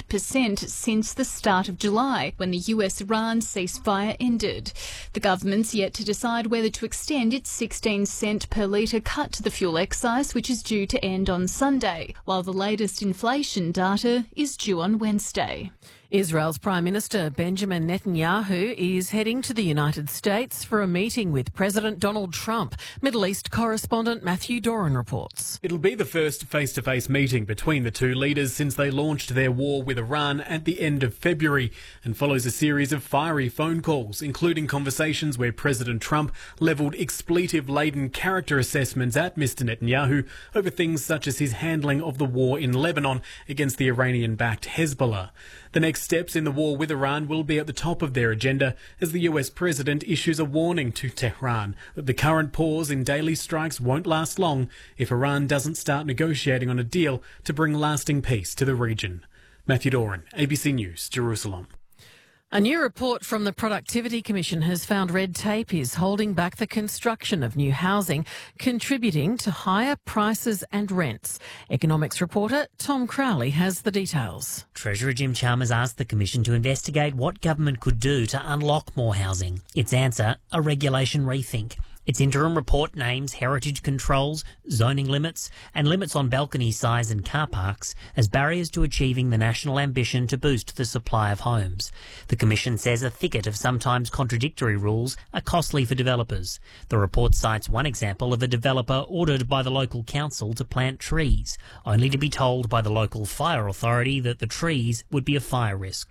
8% since the start of July, when the US-Iran ceasefire ended. The government's yet to decide whether to extend its 16-cent per litre cut to the fuel excise, which is due to end on Sunday, while the latest inflation data is due on Wednesday. Israel's Prime Minister Benjamin Netanyahu is heading to the United States for a meeting with President Donald Trump. Middle East correspondent Matthew Doran reports. It'll be the first face-to-face meeting between the two leaders since they launched their war with Iran at the end of February, and follows a series of fiery phone calls, including conversations where President Trump levelled expletive-laden character assessments at Mr Netanyahu over things such as his handling of the war in Lebanon against the Iranian-backed Hezbollah. The next steps in the war with Iran will be at the top of their agenda as the US president issues a warning to Tehran that the current pause in daily strikes won't last long if Iran doesn't start negotiating on a deal to bring lasting peace to the region. Matthew Doran, ABC News, Jerusalem. A new report from the Productivity Commission has found red tape is holding back the construction of new housing, contributing to higher prices and rents. Economics reporter Tom Crowley has the details. Treasurer Jim Chalmers asked the Commission to investigate what government could do to unlock more housing. Its answer, a regulation rethink. Its interim report names heritage controls, zoning limits and limits on balcony size and car parks as barriers to achieving the national ambition to boost the supply of homes. The Commission says a thicket of sometimes contradictory rules are costly for developers. The report cites one example of a developer ordered by the local council to plant trees, only to be told by the local fire authority that the trees would be a fire risk.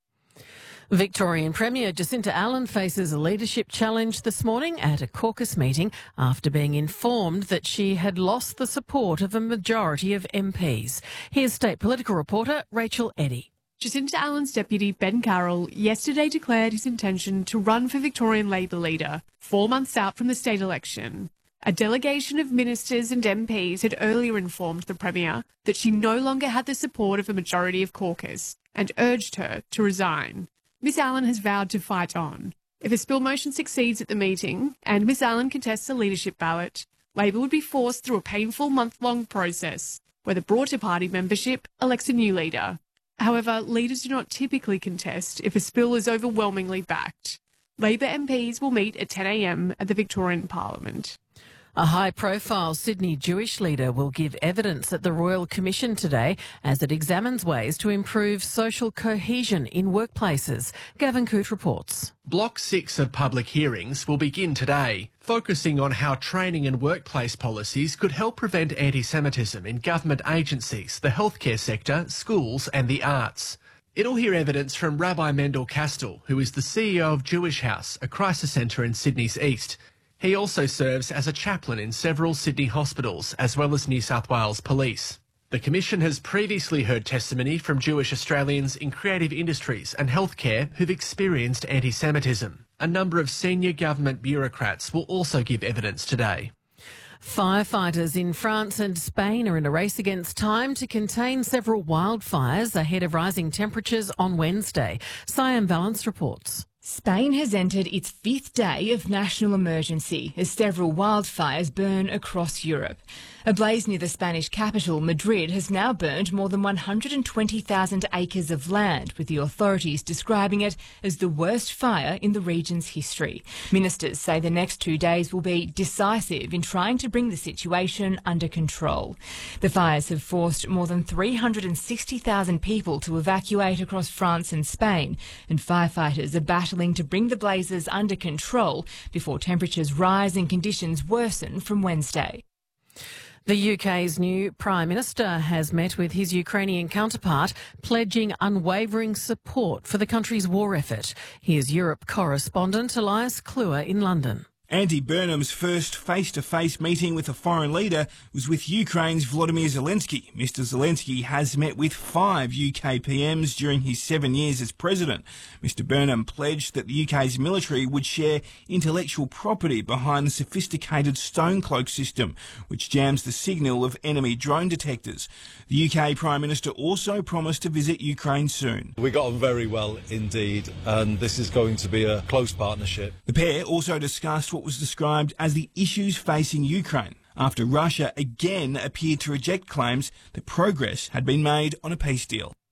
Victorian Premier Jacinta Allen faces a leadership challenge this morning at a caucus meeting after being informed that she had lost the support of a majority of MPs. Here's state political reporter Rachel Eddy. Jacinta Allen's deputy Ben Carroll yesterday declared his intention to run for Victorian Labor leader 4 months out from the state election. A delegation of ministers and MPs had earlier informed the Premier that she no longer had the support of a majority of caucus and urged her to resign. Miss Allen has vowed to fight on. If a spill motion succeeds at the meeting and Miss Allen contests a leadership ballot, Labor would be forced through a painful month-long process where the broader party membership elects a new leader. However, leaders do not typically contest if a spill is overwhelmingly backed. Labor MPs will meet at 10 a.m. at the Victorian Parliament. A high-profile Sydney Jewish leader will give evidence at the Royal Commission today as it examines ways to improve social cohesion in workplaces. Gavin Coote reports. Block 6 of public hearings will begin today, focusing on how training and workplace policies could help prevent anti-Semitism in government agencies, the healthcare sector, schools and the arts. It'll hear evidence from Rabbi Mendel Kastel, who is the CEO of Jewish House, a crisis centre in Sydney's east. He also serves as a chaplain in several Sydney hospitals, as well as New South Wales Police. The Commission has previously heard testimony from Jewish Australians in creative industries and healthcare who've experienced anti-Semitism. A number of senior government bureaucrats will also give evidence today. Firefighters in France and Spain are in a race against time to contain several wildfires ahead of rising temperatures on Wednesday. Siam Valance reports. Spain has entered its 5th day of national emergency as several wildfires burn across Europe. A blaze near the Spanish capital, Madrid, has now burned more than 120,000 acres of land, with the authorities describing it as the worst fire in the region's history. Ministers say the next 2 days will be decisive in trying to bring the situation under control. The fires have forced more than 360,000 people to evacuate across France and Spain, and firefighters are battling to bring the blazes under control before temperatures rise and conditions worsen from Wednesday. The UK's new Prime Minister has met with his Ukrainian counterpart, pledging unwavering support for the country's war effort. Here's Europe correspondent Elias Kluwer in London. Andy Burnham's first face-to-face meeting with a foreign leader was with Ukraine's Volodymyr Zelensky. Mr Zelensky has met with 5 UK PMs during his 7 years as president. Mr Burnham pledged that the UK's military would share intellectual property behind the sophisticated Stonecloak system, which jams the signal of enemy drone detectors. The UK Prime Minister also promised to visit Ukraine soon. We got on very well indeed, and this is going to be a close partnership. The pair also discussed what was described as the issues facing Ukraine after Russia again appeared to reject claims that progress had been made on a peace deal.